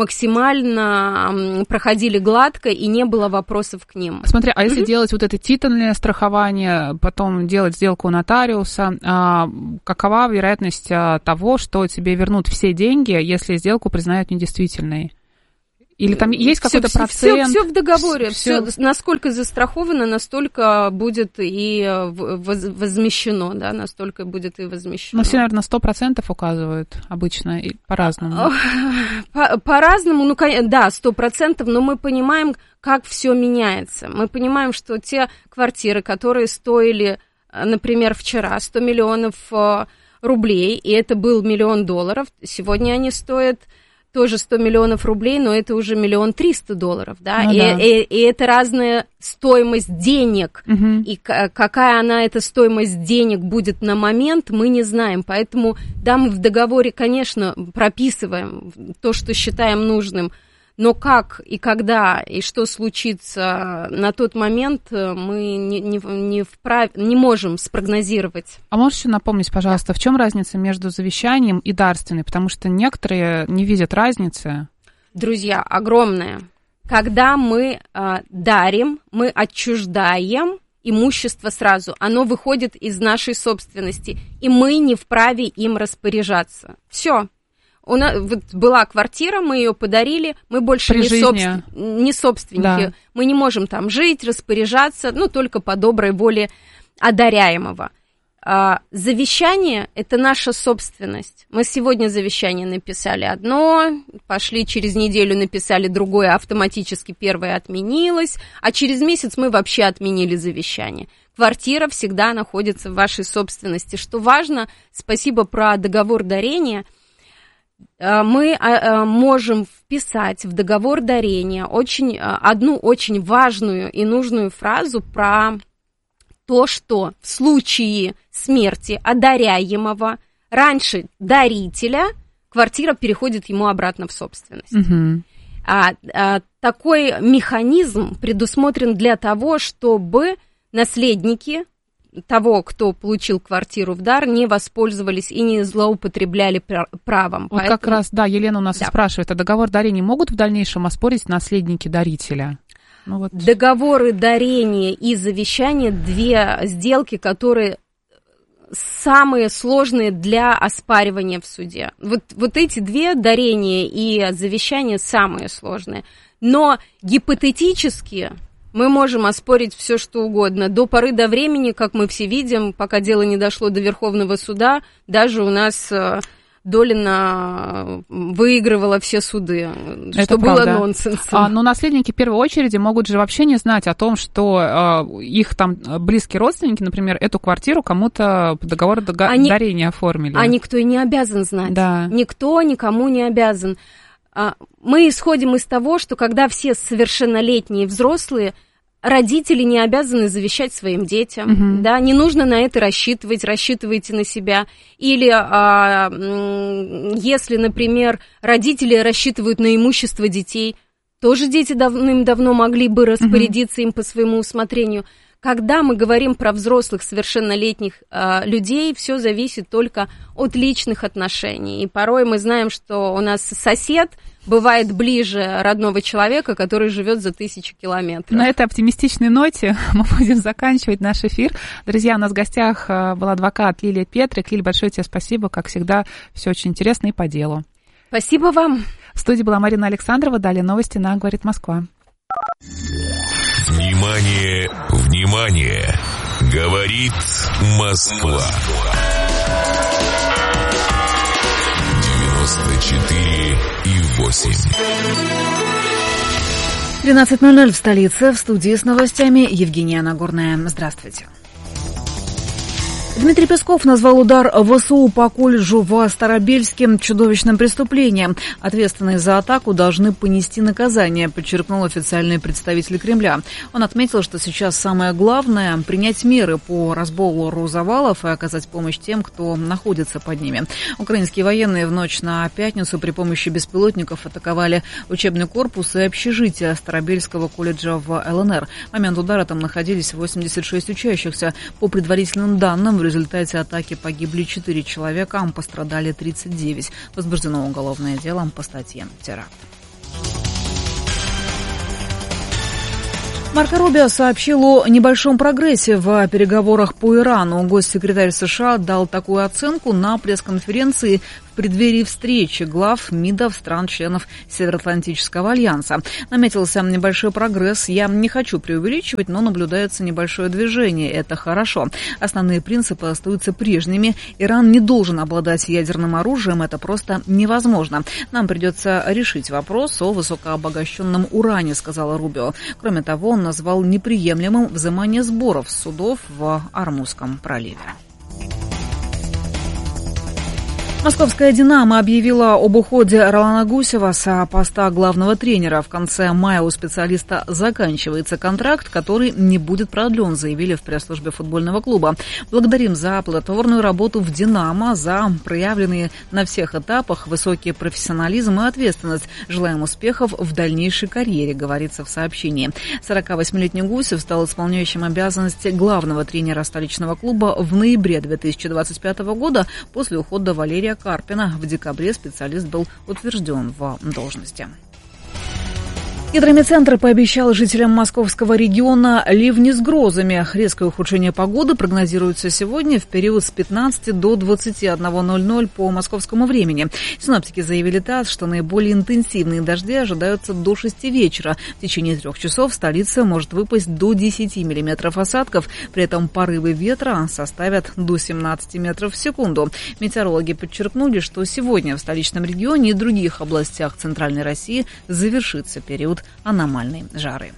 максимально проходили гладко и не было вопросов к ним. Смотри, а если mm-hmm. делать вот это титульное страхование, потом делать сделку у нотариуса, а, какова вероятность а, того, что тебе вернут все деньги, если сделку признают недействительной? Или там есть какой-то всё, процент? Все, все в договоре. Все, все, насколько застраховано, настолько будет и возмещено, да, настолько будет и возмещено. Ну, все, наверное, сто процентов указывают обычно, и по-разному. По- по-разному, ну, да, сто процентов, но мы понимаем, как все меняется. Мы понимаем, что те квартиры, которые стоили, например, вчера сто миллионов рублей, и это был миллион долларов, сегодня они стоят... тоже сто миллионов рублей, но это уже миллион триста долларов, да, ну, и, да. И, и это разная стоимость денег, угу. и к- какая она, эта стоимость денег будет на момент, мы не знаем, поэтому, да, мы в договоре, конечно, прописываем то, что считаем нужным, но как и когда, и что случится на тот момент, мы не, не, не, вправ... не можем спрогнозировать. А можешь еще напомнить, пожалуйста, в чем разница между завещанием и дарственной? Потому что некоторые не видят разницы. Друзья, огромная. Когда мы э, дарим, мы отчуждаем имущество сразу. Оно выходит из нашей собственности, и мы не вправе им распоряжаться. Все. У нас вот была квартира, мы ее подарили, мы больше не, собствен... не собственники, да. Мы не можем там жить, распоряжаться, ну, только по доброй воле одаряемого. А, завещание – это наша собственность. Мы сегодня завещание написали одно, пошли через неделю, написали другое, автоматически первое отменилось, а через месяц мы вообще отменили завещание. Квартира всегда находится в вашей собственности. Что важно, спасибо про договор дарения – мы можем вписать в договор дарения очень, одну очень важную и нужную фразу про то, что в случае смерти одаряемого раньше дарителя квартира переходит ему обратно в собственность. Угу. А, а, такой механизм предусмотрен для того, чтобы наследники того, кто получил квартиру в дар, не воспользовались и не злоупотребляли правом. Вот Поэтому... как раз, да, Елена у нас да. спрашивает, а договор дарения могут в дальнейшем оспорить наследники дарителя? Ну, вот. Договоры дарения и завещания – две сделки, которые самые сложные для оспаривания в суде. Вот, вот эти две, дарения и завещание, самые сложные. Но гипотетически... мы можем оспорить все, что угодно. До поры до времени, как мы все видим, пока дело не дошло до Верховного суда, даже у нас Долина выигрывала все суды, это что правда. Было нонсенсом. А, но наследники в первой очереди могут же вообще не знать о том, что а, их там близкие родственники, например, эту квартиру кому-то по договору дога- Они... дарения оформили. А никто и не обязан знать. Да. Никто никому не обязан. Мы исходим из того, что когда все совершеннолетние взрослые, родители не обязаны завещать своим детям, угу. да, не нужно на это рассчитывать, рассчитывайте на себя. Или а, если, например, родители рассчитывают на имущество детей, тоже дети давным-давно могли бы распорядиться угу. им по своему усмотрению. Когда мы говорим про взрослых совершеннолетних э, людей, все зависит только от личных отношений. И порой мы знаем, что у нас сосед бывает ближе родного человека, который живет за тысячу километров. На этой оптимистичной ноте мы будем заканчивать наш эфир. Друзья, у нас в гостях был адвокат Лилия Петрик. Лилия, большое тебе спасибо. Как всегда, все очень интересно и по делу. Спасибо вам. В студии была Марина Александрова. Далее новости на «Говорит Москва». Внимание, внимание! Говорит Москва. девяносто четыре и восемь. тринадцать ноль ноль в столице. В студии с новостями Евгения Нагорная. Здравствуйте. Дмитрий Песков назвал удар ВСУ по колледжу в Старобельске чудовищным преступлением. Ответственные за атаку должны понести наказание, подчеркнул официальный представитель Кремля. Он отметил, что сейчас самое главное – принять меры по разбору завалов и оказать помощь тем, кто находится под ними. Украинские военные в ночь на пятницу при помощи беспилотников атаковали учебный корпус и общежитие Старобельского колледжа в ЛНР. В момент удара там находились восемьдесят шесть учащихся. По предварительным данным, в результате атаки погибли четыре человека, пострадали тридцать девять. Возбуждено уголовное дело по статье «Теракт». Марко Рубио сообщил о небольшом прогрессе в переговорах по Ирану. Госсекретарь США дал такую оценку на пресс-конференции в преддверии встречи глав МИДов стран-членов Североатлантического альянса. Наметился небольшой прогресс. Я не хочу преувеличивать, но наблюдается небольшое движение. Это хорошо. Основные принципы остаются прежними. Иран не должен обладать ядерным оружием. Это просто невозможно. Нам придется решить вопрос о высокообогащенном уране, сказала Рубио. Кроме того, он назвал неприемлемым взимание сборов с судов в Ормузском проливе. Московская «Динамо» объявила об уходе Ролана Гусева с поста главного тренера. В конце мая у специалиста заканчивается контракт, который не будет продлен, заявили в пресс-службе футбольного клуба. Благодарим за плодотворную работу в «Динамо», за проявленные на всех этапах высокий профессионализм и ответственность. Желаем успехов в дальнейшей карьере, говорится в сообщении. сорокавосьмилетний Гусев стал исполняющим обязанности главного тренера столичного клуба в ноябре две тысячи двадцать пятого года после ухода Валерия Карпина. В декабре специалист был утвержден в должности. Гидромедцентр пообещал жителям московского региона ливни с грозами. Резкое ухудшение погоды прогнозируется сегодня в период с пятнадцати до двадцати одного ноль ноль по московскому времени. Синоптики заявили ТАСС, что наиболее интенсивные дожди ожидаются до шести вечера. В течение трех часов в столице может выпасть до десяти миллиметров осадков. При этом порывы ветра составят до семнадцати метров в секунду. Метеорологи подчеркнули, что сегодня в столичном регионе и других областях Центральной России завершится период аномальной жары.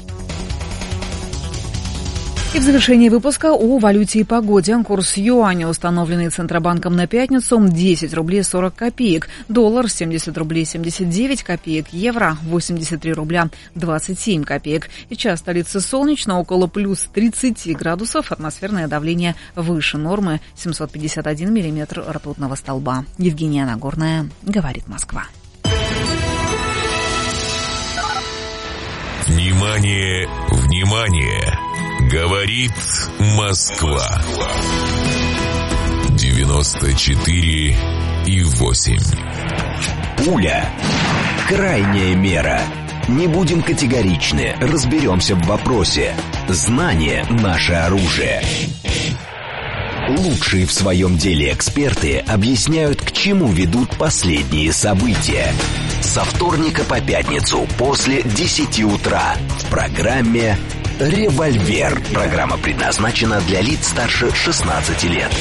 И в завершении выпуска о валюте и погоде. Курс юаня, установленный Центробанком на пятницу, десять рублей сорок копеек. Доллар семьдесят рублей семьдесят девять копеек. Евро восемьдесят три рубля двадцать семь копеек. Сейчас столица солнечно, около плюс тридцати градусов. Атмосферное давление выше нормы, семьсот пятьдесят один миллиметр ртутного столба. Евгения Нагорная, говорит Москва. Внимание, внимание! Говорит Москва. девяносто четыре и восемь. Пуля. Крайняя мера. Не будем категоричны, разберемся в вопросе. Знание – наше оружие. Лучшие в своем деле эксперты объясняют, к чему ведут последние события. Со вторника по пятницу после десяти утра в программе «Револьвер». Программа предназначена для лиц старше шестнадцати лет.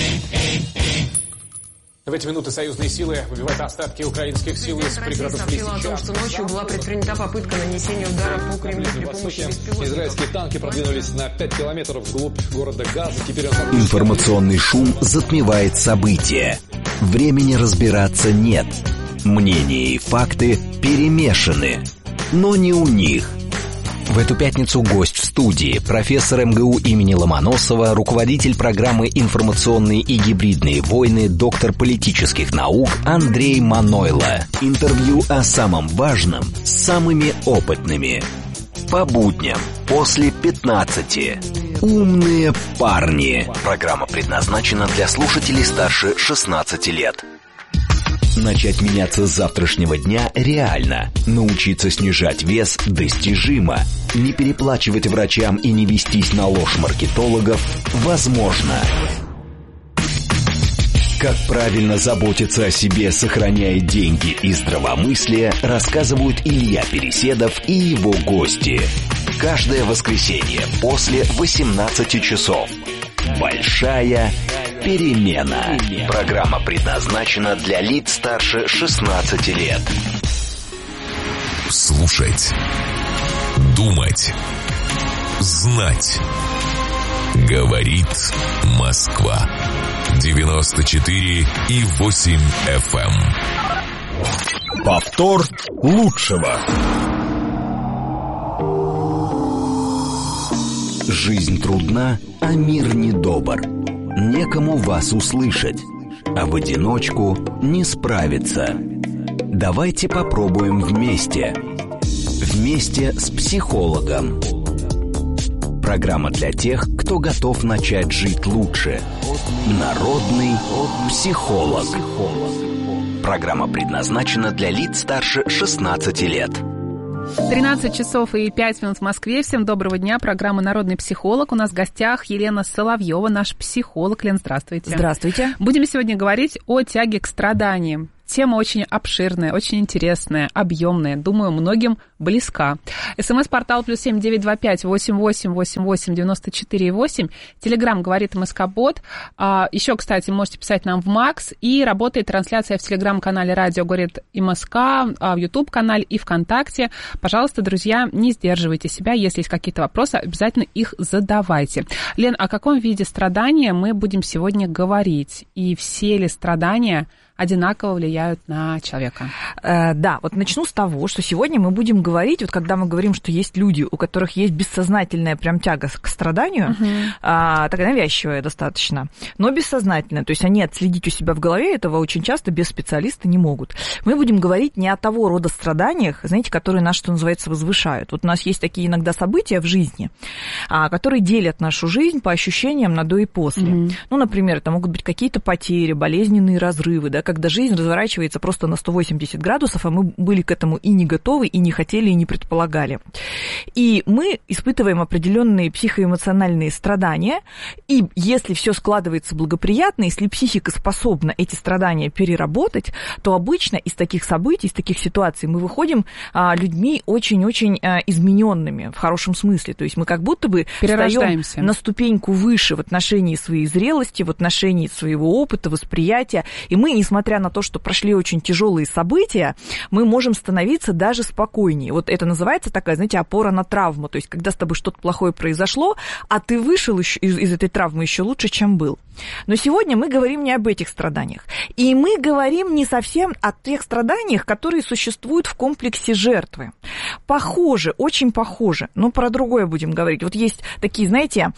В эти минуты союзные силы выбивают остатки украинских сил из пригородов Лисичанска. О том, что ночью была предпринята попытка нанесения удара по Кремлю при помощи беспилотников. Израильские танки продвинулись на пять километров вглубь города Газа. Теперь он... Информационный шум затмевает события. Времени разбираться нет. Мнения и факты перемешаны. Но не у них. В эту пятницу гость в студии, профессор МГУ имени Ломоносова, руководитель программы «Информационные и гибридные войны», доктор политических наук Андрей Манойло. Интервью о самом важном с самыми опытными. По будням после пятнадцати. Умные парни. Программа предназначена для слушателей старше шестнадцати лет. Начать меняться с завтрашнего дня реально. Научиться снижать вес достижимо. Не переплачивать врачам и не вестись на ложь маркетологов возможно. Как правильно заботиться о себе, сохраняя деньги и здравомыслие, рассказывают Илья Переседов и его гости. Каждое воскресенье после восемнадцати часов. Большая перемена. Программа предназначена для лиц старше шестнадцати лет. Слушать, думать, знать. Говорит Москва. девяносто четыре и восемь эф эм. Повтор лучшего. Жизнь трудна, а мир недобр. Некому вас услышать, а в одиночку не справиться. Давайте попробуем вместе. Вместе с психологом. Программа для тех, кто готов начать жить лучше. Народный психолог. Программа предназначена для лиц старше шестнадцати лет. тринадцать часов и пять минут в Москве. Всем доброго дня. Программа «Народный психолог». У нас в гостях Елена Соловьева, наш психолог. Лен, здравствуйте. Здравствуйте. Будем сегодня говорить о тяге к страданиям. Тема очень обширная, очень интересная, объемная. Думаю, многим близка. СМС-портал плюс семь девять два пять восемь восемь восемь восемь девяносто четыре восемь. Телеграм говорит МСК-бот. А, еще, кстати, можете писать нам в Макс. И работает трансляция в телеграм-канале «Радио говорит МСК», а в YouTube-канале и ВКонтакте. Пожалуйста, друзья, не сдерживайте себя. Если есть какие-то вопросы, обязательно их задавайте. Лен, о каком виде страдания мы будем сегодня говорить? И все ли страдания одинаково влияют на человека? Э, да, вот начну с того, что сегодня мы будем говорить, вот когда мы говорим, что есть люди, у которых есть бессознательная прям тяга к страданию, uh-huh. а, такая навязчивая достаточно, но бессознательная, то есть они отследить у себя в голове этого очень часто без специалиста не могут. Мы будем говорить не о того рода страданиях, знаете, которые нас, что называется, возвышают. Вот у нас есть такие иногда события в жизни, а, которые делят нашу жизнь по ощущениям на до и после. Uh-huh. Ну, например, это могут быть какие-то потери, болезненные разрывы, да, когда жизнь разворачивается просто на сто восемьдесят градусов, а мы были к этому и не готовы, и не хотели, и не предполагали. И мы испытываем определенные психоэмоциональные страдания, и если все складывается благоприятно, если психика способна эти страдания переработать, то обычно из таких событий, из таких ситуаций мы выходим а, людьми очень-очень а, измененными, в хорошем смысле. То есть мы как будто бы встаем на ступеньку выше в отношении своей зрелости, в отношении своего опыта, восприятия, и мы, несмотря Несмотря на то, что прошли очень тяжелые события, мы можем становиться даже спокойнее. Вот это называется такая, знаете, опора на травму. То есть, когда с тобой что-то плохое произошло, а ты вышел из, из этой травмы еще лучше, чем был. Но сегодня мы говорим не об этих страданиях. И мы говорим не совсем о тех страданиях, которые существуют в комплексе жертвы. Похоже, очень похоже, но про другое будем говорить. Вот есть такие, знаете,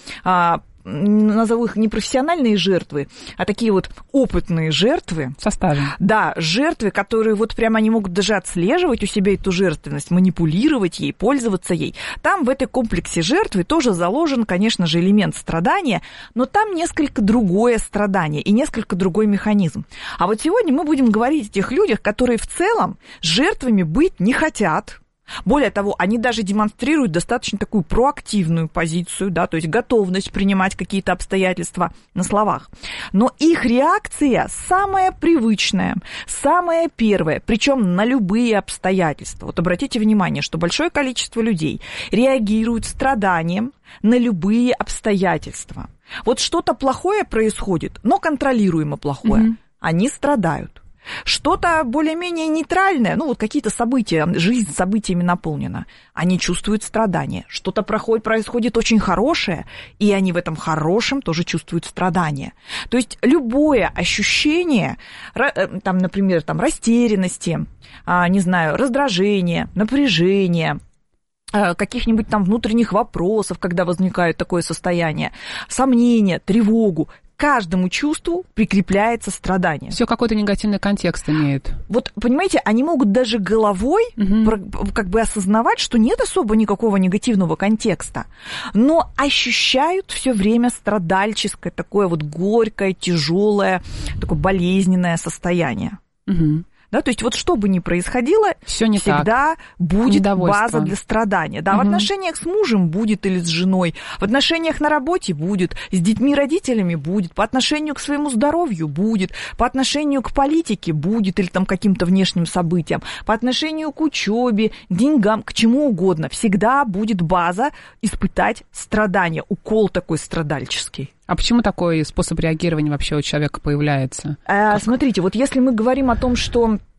назову их не профессиональные жертвы, а такие вот опытные жертвы. В составе. Да, жертвы, которые вот прямо они могут даже отслеживать у себя эту жертвенность, манипулировать ей, пользоваться ей. Там в этой комплексе жертвы тоже заложен, конечно же, элемент страдания, но там несколько другое страдание и несколько другой механизм. А вот сегодня мы будем говорить о тех людях, которые в целом жертвами быть не хотят. Более того, они даже демонстрируют достаточно такую проактивную позицию, да, то есть готовность принимать какие-то обстоятельства на словах. Но их реакция самая привычная, самая первая, причем на любые обстоятельства. Вот обратите внимание, что большое количество людей реагируют страданием на любые обстоятельства. Вот что-то плохое происходит, но контролируемо плохое. Mm-hmm. Они страдают. Что-то более-менее нейтральное, ну вот какие-то события, жизнь событиями наполнена, они чувствуют страдания. Что-то проходит, происходит очень хорошее, и они в этом хорошем тоже чувствуют страдания. То есть любое ощущение, там, например, там, растерянности, не знаю, раздражения, напряжения, каких-нибудь там внутренних вопросов, когда возникает такое состояние, сомнения, тревогу, каждому чувству прикрепляется страдание. Все какой-то негативный контекст имеет. Вот, понимаете, они могут даже головой угу. как бы осознавать, что нет особо никакого негативного контекста, но ощущают все время страдальческое, такое вот горькое, тяжелое, такое болезненное состояние. Угу. Да, то есть вот что бы ни происходило, всё не всегда так. будет база для страдания. Да, угу. В отношениях с мужем будет или с женой, в отношениях на работе будет, с детьми, родителями будет, по отношению к своему здоровью будет, по отношению к политике будет или там каким-то внешним событиям, по отношению к учебе, к деньгам, к чему угодно. Всегда будет база испытать страдания, укол такой страдальческий. А почему такой способ реагирования вообще у человека появляется? А, смотрите, вот если мы говорим о том, что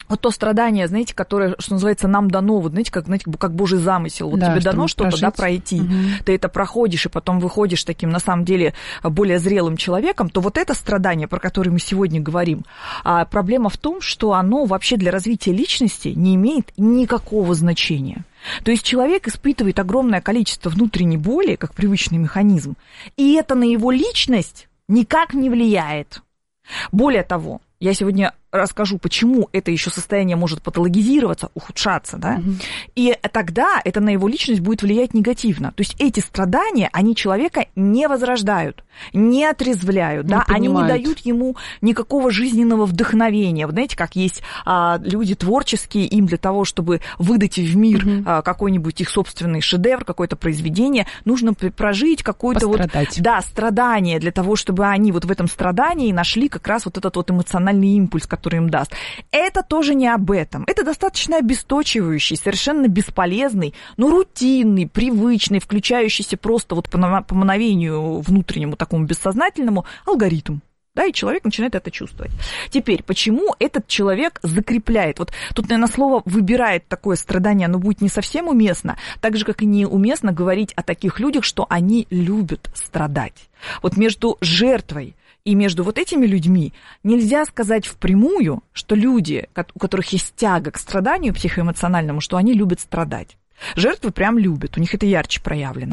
Вот то страдание, знаете, которое, что называется, нам дано, вот знаете, как, знаете, как Божий замысел. Вот да, тебе дано что-то, прожить. Да, пройти. Угу. Ты это проходишь, и потом выходишь таким, на самом деле, более зрелым человеком, то вот это страдание, про которое мы сегодня говорим, а проблема в том, что оно вообще для развития личности не имеет никакого значения. То есть человек испытывает огромное количество внутренней боли, как привычный механизм, и это на его личность никак не влияет. Более того, я сегодня расскажу, почему это еще состояние может патологизироваться, ухудшаться, да, угу. и тогда это на его личность будет влиять негативно. То есть эти страдания, они человека не возрождают, не отрезвляют, не да, они не дают ему никакого жизненного вдохновения. Вы знаете, как есть а, люди творческие, им для того, чтобы выдать в мир угу. а, какой-нибудь их собственный шедевр, какое-то произведение, нужно прожить какое-то вот, да, страдание для того, чтобы они вот в этом страдании нашли как раз вот этот вот эмоциональный импульс, который им даст. Это тоже не об этом. Это достаточно обесточивающий, совершенно бесполезный, но рутинный, привычный, включающийся просто вот по мановению внутреннему, такому бессознательному алгоритм. Да, и человек начинает это чувствовать. Теперь, почему этот человек закрепляет? Вот тут, наверное, слово «выбирает» такое страдание, оно будет не совсем уместно, так же, как и неуместно говорить о таких людях, что они любят страдать. Вот между жертвой и между вот этими людьми нельзя сказать впрямую, что люди, у которых есть тяга к страданию психоэмоциональному, что они любят страдать. Жертвы прям любят, у них это ярче проявлено.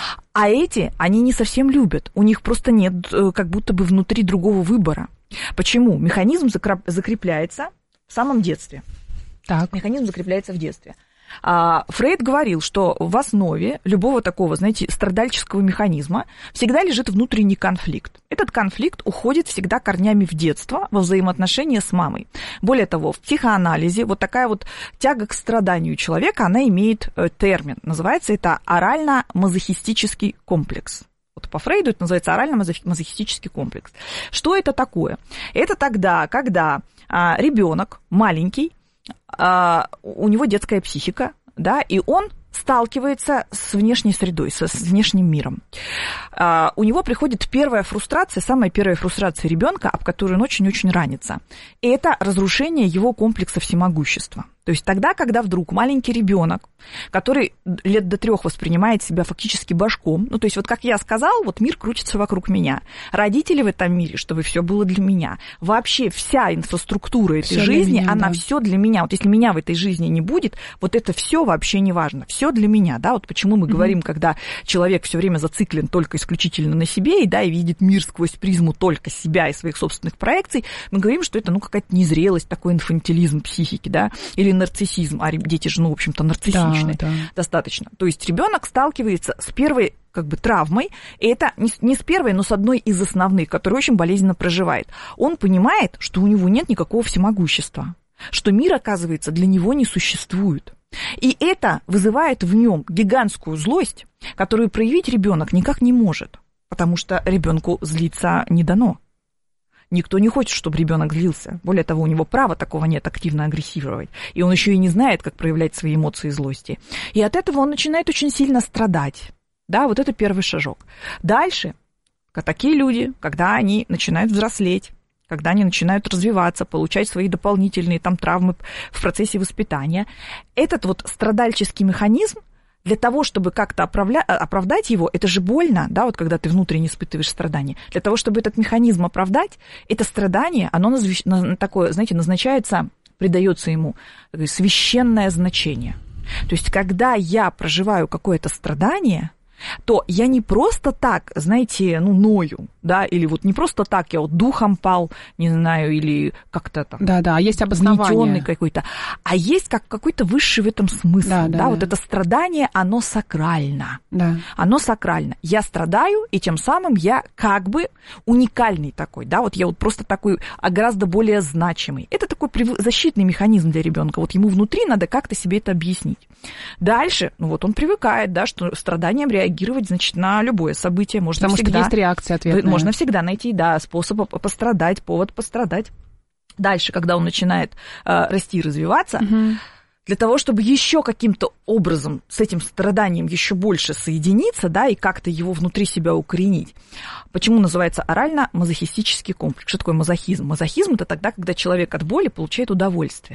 А эти, они не совсем любят, у них просто нет как будто бы внутри другого выбора. Почему? Механизм закрепляется в самом детстве. Так. Механизм закрепляется в детстве. Фрейд говорил, что в основе любого такого, знаете, страдальческого механизма всегда лежит внутренний конфликт. Этот конфликт уходит всегда корнями в детство, во взаимоотношения с мамой. Более того, в психоанализе вот такая вот тяга к страданию человека, она имеет термин. Называется это орально-мазохистический комплекс. Вот по Фрейду это называется орально-мазохистический комплекс. Что это такое? Это тогда, когда ребенок маленький, у него детская психика, да, и он сталкивается с внешней средой, с внешним миром. У него приходит первая фрустрация, самая первая фрустрация ребенка, об которой он очень-очень ранится. И это разрушение его комплекса всемогущества. То есть тогда, когда вдруг маленький ребенок, который лет до трех воспринимает себя фактически башком, ну, то есть вот как я сказала, вот мир крутится вокруг меня. Родители в этом мире, чтобы все было для меня. Вообще вся инфраструктура этой всё жизни, меня, она да. все для меня. Вот если меня в этой жизни не будет, вот это все вообще не важно. Все для меня, да, вот почему мы mm-hmm. говорим, когда человек все время зациклен только исключительно на себе, и, да, и видит мир сквозь призму только себя и своих собственных проекций, мы говорим, что это, ну, какая-то незрелость, такой инфантилизм психики, да, или нарциссизм, а дети же, ну, в общем-то, нарциссичны да, да. достаточно. То есть ребенок сталкивается с первой как бы травмой, и это не, не с первой, но с одной из основных, которую очень болезненно проживает. Он понимает, что у него нет никакого всемогущества, что мир, оказывается, для него не существует. И это вызывает в нем гигантскую злость, которую проявить ребенок никак не может, потому что ребенку злиться не дано. Никто не хочет, чтобы ребенок злился. Более того, у него права такого нет активно агрессировать. И он еще и не знает, как проявлять свои эмоции злости. И от этого он начинает очень сильно страдать. Да, вот это первый шажок. Дальше, такие люди, когда они начинают взрослеть, когда они начинают развиваться, получать свои дополнительные там травмы в процессе воспитания, этот вот страдальческий механизм, для того, чтобы как-то оправля... оправдать его, это же больно, да, вот когда ты внутренне испытываешь страдания. Для того, чтобы этот механизм оправдать, это страдание, оно назв... такое, знаете, назначается, придается ему священное значение. То есть, когда я проживаю какое-то страдание, то я не просто так, знаете, ну, ною, да, или вот не просто так я вот духом пал, не знаю, или как-то там... Да-да, есть обоснование. Какой-то, а есть как какой-то высший в этом смысл, да, да, да, вот это страдание, оно сакрально, да. Оно сакрально. Я страдаю, и тем самым я как бы уникальный такой, да, вот я вот просто такой, а гораздо более значимый. Это такой защитный механизм для ребенка, вот ему внутри надо как-то себе это объяснить. Дальше, ну вот он привыкает, да, что страданием реагировать, значит, на любое событие можно Потому всегда... что есть реакция ответная. Можно всегда найти, да, способ пострадать, повод пострадать. Дальше, когда он начинает э, расти и развиваться, угу. для того, чтобы еще каким-то образом с этим страданием еще больше соединиться, да, и как-то его внутри себя укоренить. Почему называется орально-мазохистический комплекс? Что такое мазохизм? Мазохизм – это тогда, когда человек от боли получает удовольствие.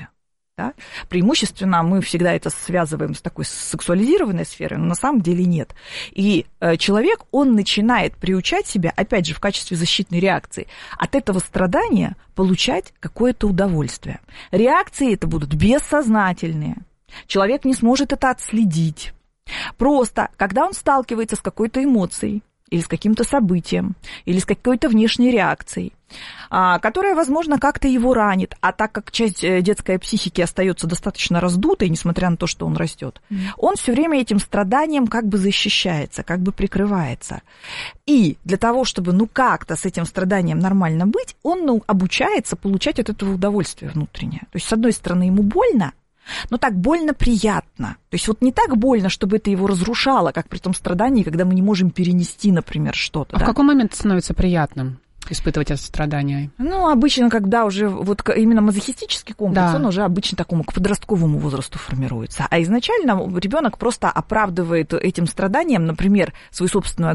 Да? Преимущественно мы всегда это связываем с такой сексуализированной сферой, но на самом деле нет. И э, человек, он начинает приучать себя, опять же, в качестве защитной реакции, от этого страдания получать какое-то удовольствие. Реакции это будут бессознательные. Человек не сможет это отследить. Просто, когда он сталкивается с какой-то эмоцией, или с каким-то событием, или с какой-то внешней реакцией, которая, возможно, как-то его ранит, а так как часть детской психики остается достаточно раздутой, несмотря на то, что он растет, mm. он все время этим страданием как бы защищается, как бы прикрывается. И для того, чтобы ну как-то с этим страданием нормально быть, он ну, обучается получать от этого удовольствие внутреннее. То есть, с одной стороны, ему больно, но так больно приятно. То есть вот не так больно, чтобы это его разрушало, как при том страдании, когда мы не можем перенести, например, что-то. А да? в какой момент становится приятным испытывать это страдание? Ну, обычно, когда уже вот именно мазохистический комплекс, да. он уже обычно такому к подростковому возрасту формируется. А изначально ребенок просто оправдывает этим страданием, например, свою собственную